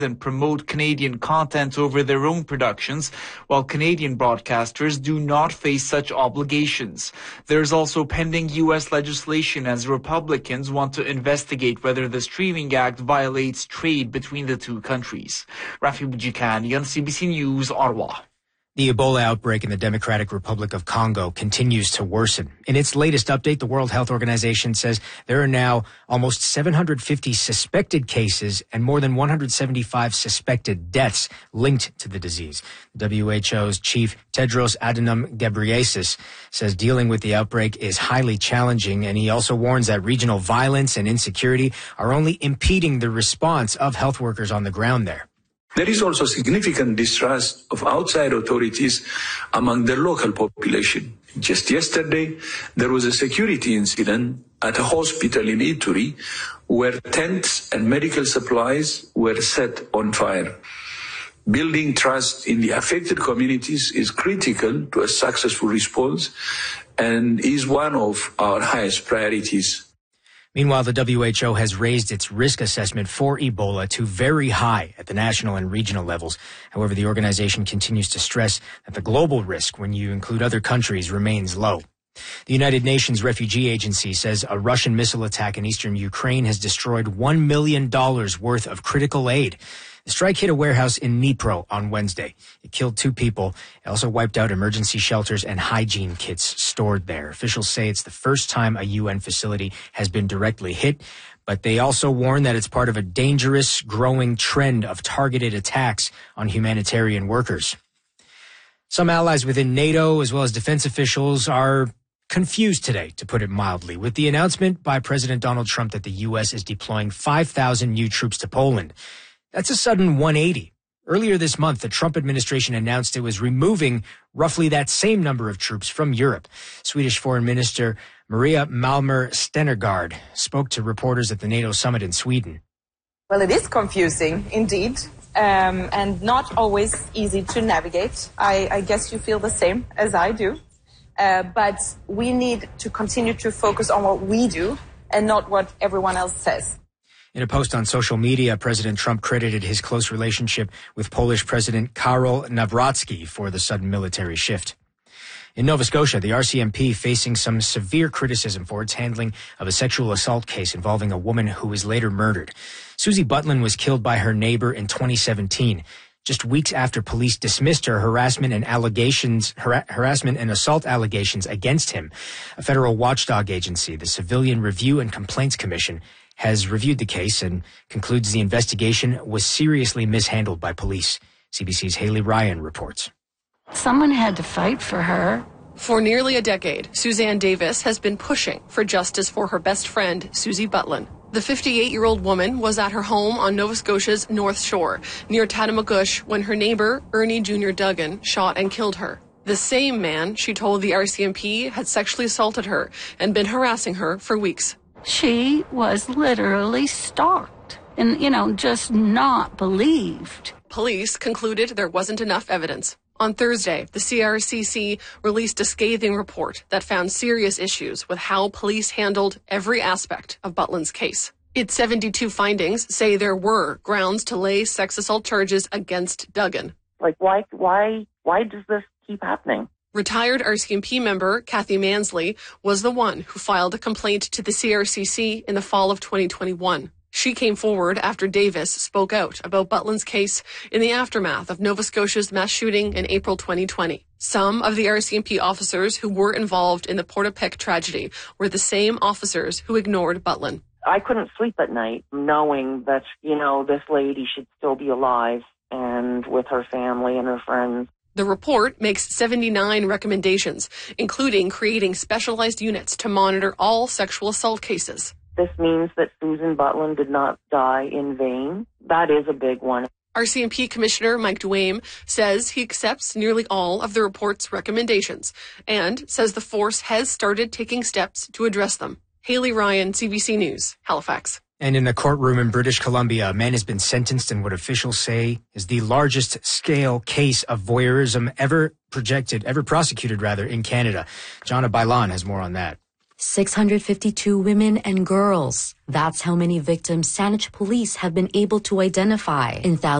and promote Canadian content over their own productions, while Canadian broadcasters do not face such obligations. There's also pending U.S. legislation as Republicans want to investigate whether the Streaming Act violates trade between the two countries. Rafi Bujikani on CBC News, Ottawa. The Ebola outbreak in the Democratic Republic of Congo continues to worsen. In its latest update, the World Health Organization says there are now almost 750 suspected cases and more than 175 suspected deaths linked to the disease. The WHO's chief, Tedros Adhanom Ghebreyesus, says dealing with the outbreak is highly challenging, and he also warns that regional violence and insecurity are only impeding the response of health workers on the ground there. There is also significant distrust of outside authorities among the local population. Just yesterday, there was a security incident at a hospital in Ituri where tents and medical supplies were set on fire. Building trust in the affected communities is critical to a successful response and is one of our highest priorities. Meanwhile, the WHO has raised its risk assessment for Ebola to very high at the national and regional levels. However, the organization continues to stress that the global risk, when you include other countries, remains low. The United Nations Refugee Agency says a Russian missile attack in eastern Ukraine has destroyed $1 million worth of critical aid. The strike hit a warehouse in Dnipro on Wednesday. It killed 2 people. It also wiped out emergency shelters and hygiene kits stored there. Officials say it's the first time a UN facility has been directly hit, but they also warn that it's part of a dangerous, growing trend of targeted attacks on humanitarian workers. Some allies within NATO, as well as defense officials, are confused today, to put it mildly, with the announcement by President Donald Trump that the U.S. is deploying 5,000 new troops to Poland. That's a sudden 180. Earlier this month, the Trump administration announced it was removing roughly that same number of troops from Europe. Swedish Foreign Minister Maria Malmer Stenergard spoke to reporters at the NATO summit in Sweden. Well, it is confusing, indeed, and not always easy to navigate. I guess you feel the same as I do. But we need to continue to focus on what we do and not what everyone else says. In a post on social media, President Trump credited his close relationship with Polish President Karol Nawrocki for the sudden military shift. In Nova Scotia, the RCMP facing some severe criticism for its handling of a sexual assault case involving a woman who was later murdered. Susie Butlin was killed by her neighbor in 2017. Just weeks after police dismissed her harassment and assault allegations against him. A federal watchdog agency, the Civilian Review and Complaints Commission, has reviewed the case and concludes the investigation was seriously mishandled by police. CBC's Haley Ryan reports. Someone had to fight for her. For nearly a decade, Suzanne Davis has been pushing for justice for her best friend, Susie Butlin. The 58-year-old woman was at her home on Nova Scotia's North Shore, near Tattamagush, when her neighbor, Ernie Jr. Duggan, shot and killed her. The same man, she told the RCMP, had sexually assaulted her and been harassing her for weeks. She was literally stalked and, just not believed. Police concluded there wasn't enough evidence. On Thursday, the CRCC released a scathing report that found serious issues with how police handled every aspect of Butlin's case. Its 72 findings say there were grounds to lay sex assault charges against Duggan. Why does this keep happening? Retired RCMP member Kathy Mansley was the one who filed a complaint to the CRCC in the fall of 2021. She came forward after Davis spoke out about Butlin's case in the aftermath of Nova Scotia's mass shooting in April 2020. Some of the RCMP officers who were involved in the Portapique tragedy were the same officers who ignored Butlin. I couldn't sleep at night knowing that, this lady should still be alive and with her family and her friends. The report makes 79 recommendations, including creating specialized units to monitor all sexual assault cases. This means that Susan Butlin did not die in vain. That is a big one. RCMP Commissioner Mike Duame says he accepts nearly all of the report's recommendations and says the force has started taking steps to address them. Haley Ryan, CBC News, Halifax. And in the courtroom in British Columbia, a man has been sentenced in what officials say is the largest scale case of voyeurism ever prosecuted in Canada. Jonna Bailan has more on that. 652 women and girls. That's how many victims Saanich police have been able to identify in thousands